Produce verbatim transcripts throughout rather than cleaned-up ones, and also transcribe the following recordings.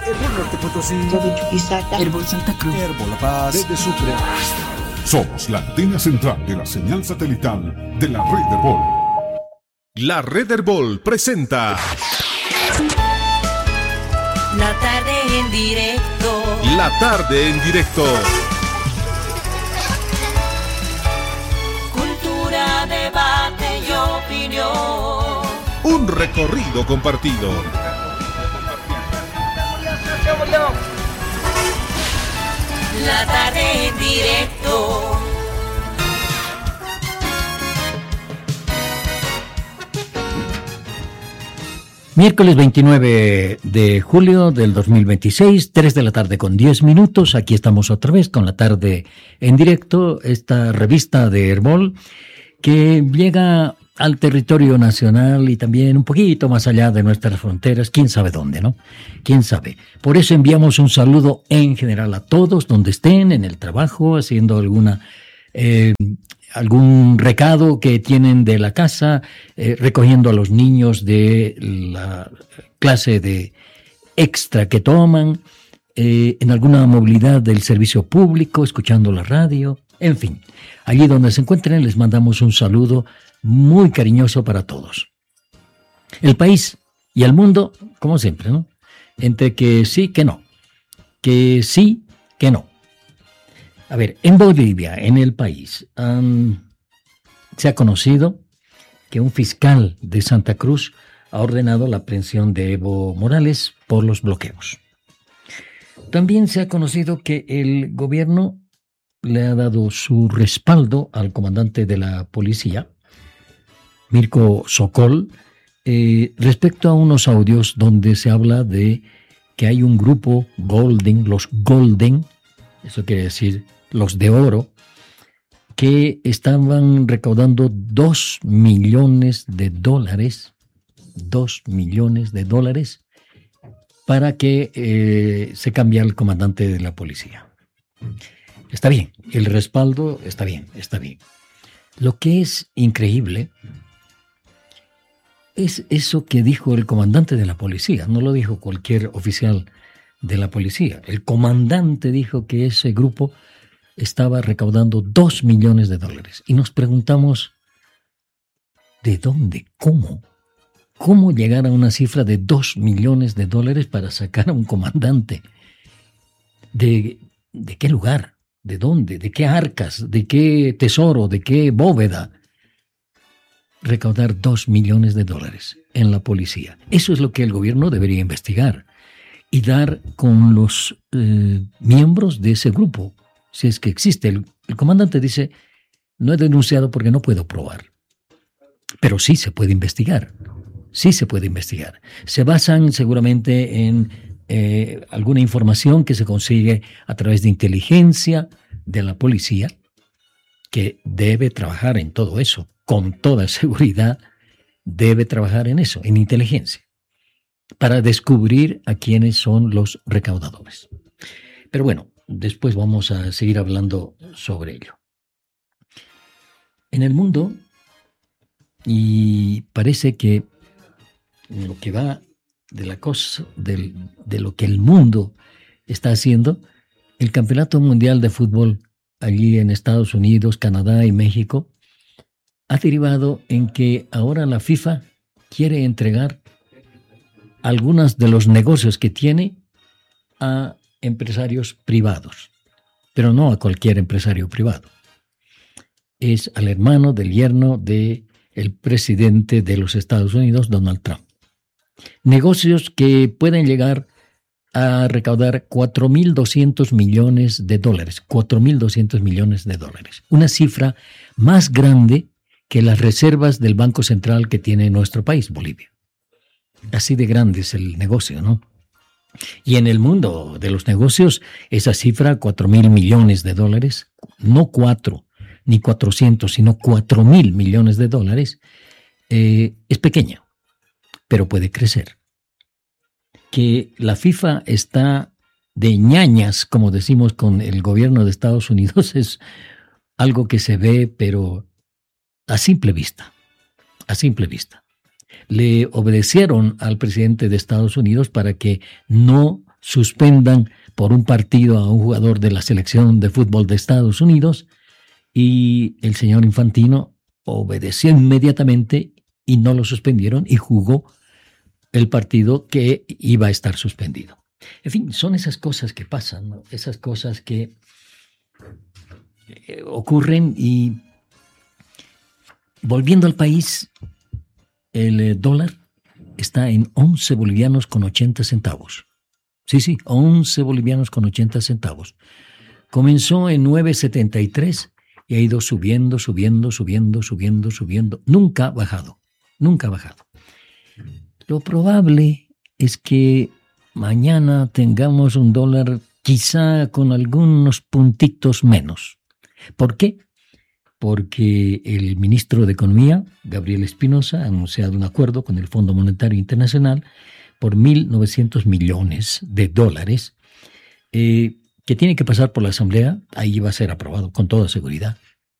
Herbol Norte Potosí, Herbol Santa Cruz, Herbol La Paz, desde Sucre. Somos la antena central de la señal satelital de la red Herbol. La red Herbol presenta La tarde en directo. La tarde en directo. Cultura, debate y opinión. Un recorrido compartido. La tarde en directo. Miércoles veintinueve de julio del dos mil veintiséis, tres de la tarde con diez minutos. Aquí estamos otra vez con la tarde en directo, esta revista de Herbol que llega al territorio nacional y también un poquito más allá de nuestras fronteras, quién sabe dónde, ¿no? Quién sabe. Por eso enviamos un saludo en general a todos, donde estén, en el trabajo, haciendo alguna... Eh, algún recado que tienen de la casa, eh, recogiendo a los niños de la clase de extra que toman, eh, en alguna movilidad del servicio público, escuchando la radio, en fin. Allí donde se encuentren les mandamos un saludo muy cariñoso para todos. El país y el mundo, como siempre, ¿no? Entre que sí, que no. Que sí, que no. A ver, en Bolivia, en el país, um, se ha conocido que un fiscal de Santa Cruz ha ordenado la aprehensión de Evo Morales por los bloqueos. También se ha conocido que el gobierno le ha dado su respaldo al comandante de la policía, Mirko Sokol, eh, respecto a unos audios donde se habla de que hay un grupo Golden, los Golden, eso quiere decir los de oro, que estaban recaudando dos millones de dólares, dos millones de dólares, para que eh, se cambie el comandante de la policía. Está bien, el respaldo está bien, está bien. Lo que es increíble es eso que dijo el comandante de la policía, no lo dijo cualquier oficial de la policía. El comandante dijo que ese grupo estaba recaudando dos millones de dólares. Y nos preguntamos, ¿de dónde? ¿Cómo? ¿Cómo llegar a una cifra de dos millones de dólares para sacar a un comandante? ¿De, de qué lugar? ¿De dónde? ¿De qué arcas? ¿De qué tesoro? ¿De qué bóveda? Recaudar dos millones de dólares en la policía. Eso es lo que el gobierno debería investigar y dar con los eh, miembros de ese grupo, si es que existe. El, el comandante dice, no he denunciado porque no puedo probar. Pero sí se puede investigar, sí se puede investigar. Se basan seguramente en eh, alguna información que se consigue a través de inteligencia de la policía, que debe trabajar en todo eso, con toda seguridad debe trabajar en eso, en inteligencia, para descubrir a quiénes son los recaudadores. Pero bueno, después vamos a seguir hablando sobre ello. En el mundo, y parece que lo que va de la cosa, de, de lo que el mundo está haciendo, el Campeonato Mundial de Fútbol allí en Estados Unidos, Canadá y México, ha derivado en que ahora la FIFA quiere entregar algunos de los negocios que tiene a empresarios privados, pero no a cualquier empresario privado. Es al hermano del yerno del presidente de los Estados Unidos, Donald Trump. Negocios que pueden llegar a recaudar cuatro mil doscientos millones de dólares, cuatro mil doscientos millones de dólares, una cifra más grande que las reservas del Banco Central que tiene nuestro país, Bolivia. Así de grande es el negocio, ¿no? Y en el mundo de los negocios, esa cifra, cuatro mil millones de dólares, no cuatro ni cuatrocientos, sino cuatro mil millones de dólares, eh, es pequeña, pero puede crecer. Que la FIFA está de ñañas, como decimos con el gobierno de Estados Unidos, es algo que se ve, pero a simple vista, a simple vista. Le obedecieron al presidente de Estados Unidos para que no suspendan por un partido a un jugador de la selección de fútbol de Estados Unidos y el señor Infantino obedeció inmediatamente y no lo suspendieron y jugó el partido que iba a estar suspendido. En fin, son esas cosas que pasan, ¿no? Esas cosas que eh, ocurren y volviendo al país, el eh, dólar está en once bolivianos con ochenta centavos. Sí, sí, once bolivianos con ochenta centavos. Comenzó en nueve setenta y tres y ha ido subiendo, subiendo, subiendo, subiendo, subiendo. Nunca ha bajado, nunca ha bajado. Lo probable es que mañana tengamos un dólar quizá con algunos puntitos menos. ¿Por qué? Porque el ministro de Economía, Gabriel Espinosa, ha anunciado un acuerdo con el Fondo Monetario Internacional por mil novecientos millones de dólares eh, que tiene que pasar por la Asamblea. Ahí va a ser aprobado con toda seguridad.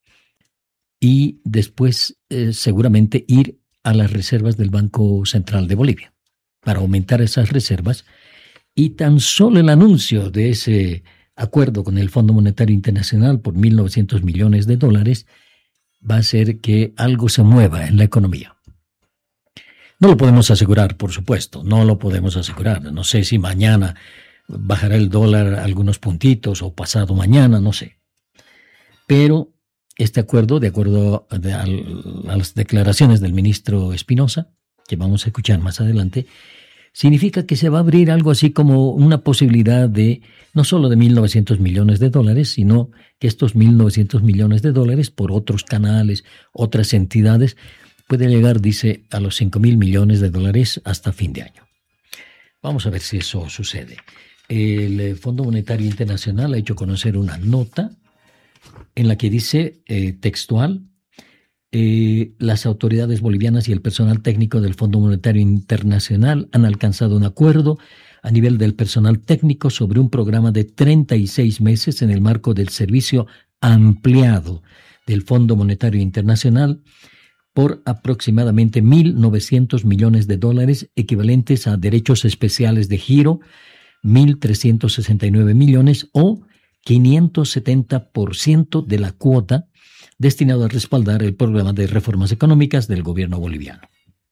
Y después eh, seguramente ir a las reservas del Banco Central de Bolivia para aumentar esas reservas. Y tan solo el anuncio de ese acuerdo con el Fondo Monetario Internacional por mil novecientos millones de dólares va a hacer que algo se mueva en la economía. No lo podemos asegurar, por supuesto, no lo podemos asegurar. No sé si mañana bajará el dólar algunos puntitos o pasado mañana, no sé. Pero este acuerdo, de acuerdo a, a las declaraciones del ministro Espinosa, que vamos a escuchar más adelante, significa que se va a abrir algo así como una posibilidad de, no solo de mil novecientos millones de dólares, sino que estos mil novecientos millones de dólares por otros canales, otras entidades, puede llegar, dice, a los cinco mil millones de dólares hasta fin de año. Vamos a ver si eso sucede. El Fondo Monetario Internacional ha hecho conocer una nota en la que dice eh, textual, Eh, las autoridades bolivianas y el personal técnico del Fondo Monetario Internacional han alcanzado un acuerdo a nivel del personal técnico sobre un programa de treinta y seis meses en el marco del servicio ampliado del Fondo Monetario Internacional por aproximadamente mil novecientos millones de dólares equivalentes a derechos especiales de giro, mil trescientos sesenta y nueve millones o quinientos setenta por ciento de la cuota destinado a respaldar el programa de reformas económicas del gobierno boliviano.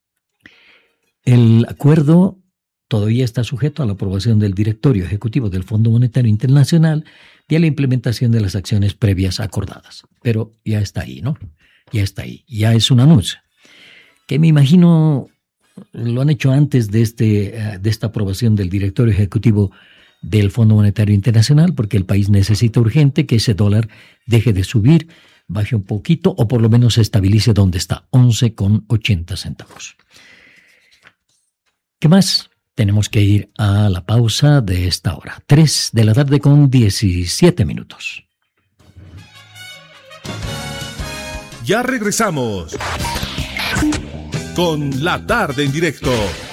El acuerdo todavía está sujeto a la aprobación del directorio ejecutivo del Fondo Monetario Internacional y a la implementación de las acciones previas acordadas. Pero ya está ahí, ¿no? Ya está ahí. Ya es un anuncio. Que me imagino lo han hecho antes de, este, de esta aprobación del directorio ejecutivo del Fondo Monetario Internacional, porque el país necesita urgente que ese dólar deje de subir, baje un poquito o por lo menos se estabilice donde está, once con ochenta centavos. ¿Qué más? Tenemos que ir a la pausa de esta hora. tres de la tarde con diecisiete minutos. Ya regresamos con La Tarde en Directo.